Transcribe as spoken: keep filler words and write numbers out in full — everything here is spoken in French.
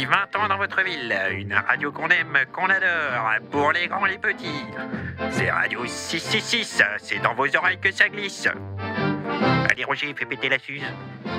Depuis vingt ans dans votre ville, une radio qu'on aime, qu'on adore, pour les grands, les petits. C'est Radio six cent soixante-six, c'est dans vos oreilles que ça glisse. Allez Roger, fais péter la suze.